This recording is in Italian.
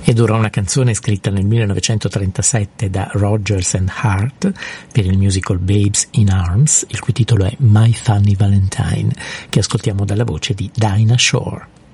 ed ora una canzone scritta nel 1937 da Rodgers and Hart per il musical Babes in Arms, il cui titolo è My Funny Valentine, che ascoltiamo dalla voce di Dinah Shore.